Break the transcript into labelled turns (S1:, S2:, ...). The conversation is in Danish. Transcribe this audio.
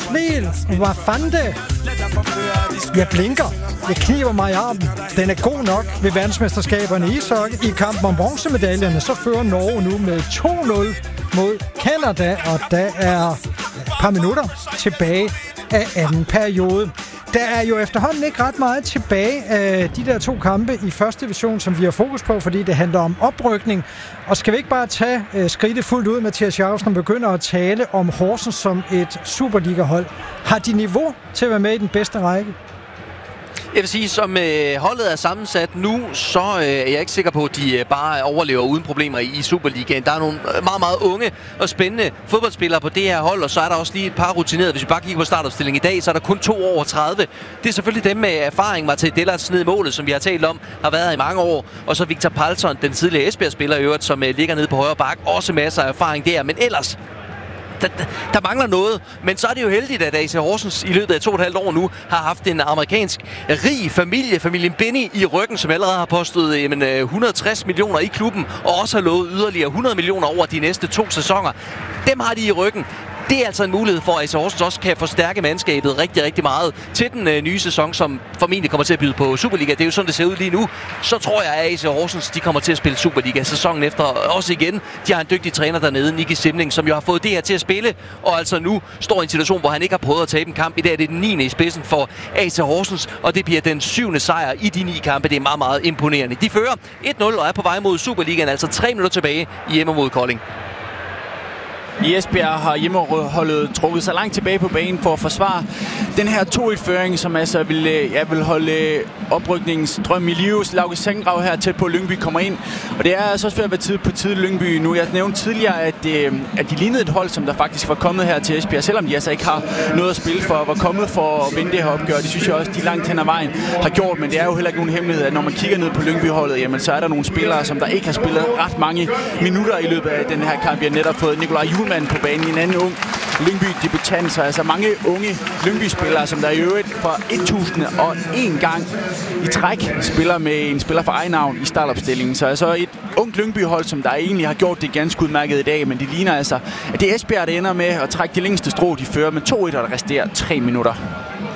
S1: Flel Wafande. Jeg blinker. Jeg kniber mig i armen. Den er god nok ved verdensmesterskaberne i ishockey. I kampen om bronzemedaljerne, så fører Norge nu med 2-0 mod Canada, og der er et par minutter tilbage af anden periode. Der er jo efterhånden ikke ret meget tilbage af de der 2 kampe i første division, som vi har fokus på, fordi det handler om oprykning. Og skal vi ikke bare tage skridtet fuldt ud, Mathias Jacobsen, og begynder at tale om Horsens som et Superliga-hold? Har de niveau til at være med i den bedste række?
S2: Jeg vil sige, som holdet er sammensat nu, så er jeg ikke sikker på, at de bare overlever uden problemer i Superligaen. Der er nogle meget, meget unge og spændende fodboldspillere på det her hold, og så er der også lige et par rutinerede. Hvis vi bare kigger på startopstillingen i dag, så er der kun 2 over 30. Det er selvfølgelig dem med erfaring. Martin Dellarts ned i målet, som vi har talt om, har været her i mange år. Og så Victor Palton, den tidligere Esbjerg-spiller i øvrigt, som ligger nede på højre bak. Også masser af erfaring der, men ellers der mangler noget, men så er det jo heldigt, at AC Horsens i løbet af 2,5 år nu har haft en amerikansk rig familie, familien Benny, i ryggen, som allerede har postet 160 millioner i klubben, og også har lovet yderligere 100 millioner over de næste 2 sæsoner. Dem har de i ryggen. Det er altså en mulighed for, at AC Horsens også kan forstærke mandskabet rigtig, rigtig meget til den nye sæson, som formentlig kommer til at byde på Superliga. Det er jo sådan, det ser ud lige nu. Så tror jeg, at AC Horsens de kommer til at spille Superliga sæsonen efter. Også igen, de har en dygtig træner dernede, Nicky Simling, som jo har fået det her til at spille, og altså nu står i en situation, hvor han ikke har prøvet at tabe en kamp. I dag er det den 9. i spidsen for AC Horsens, og det bliver den 7. sejr i de 9 kampe. Det er meget, meget imponerende. De fører 1-0 og er på vej mod Superligaen, altså 3 minutter tilbage hjemme mod Kolding.
S3: I Esbjerg har hjemmeholdet trukket sig langt tilbage på banen for at forsvare den her 2-1-føring, som altså vil holde oprykningens drøm i live. Lauke Sangrav her tæt på Lyngby kommer ind, og det er altså også ved at være tid på tid Lyngby nu. Jeg nævnte tidligere, at de lignede et hold, som der faktisk var kommet her til Esbjerg, selvom de altså ikke har noget at spille for, var kommet for at vinde det her opgør. Det synes jeg også, de langt hen ad vejen har gjort, men det er jo heller ikke nogen hemmelighed, at når man kigger ned på Lyngby-holdet, jamen så er der nogle spillere, som der ikke har spillet ret mange minutter i løbet af den her kamp. Vi har netop fået Nikolaj Julemand på banen, en anden ung Lyngby-debutant, så altså mange unge Lyngby-spillere, som der i øvrigt for 1001 gang i træk spiller med en spiller fra egen navn i startopstillingen. Så altså et ungt Lyngby-hold, som der egentlig har gjort det ganske udmærket i dag, men det ligner altså, at det er Esbjerg, der ender med at trække det længste strå, de fører med 2-1, og der resterer 3 minutter.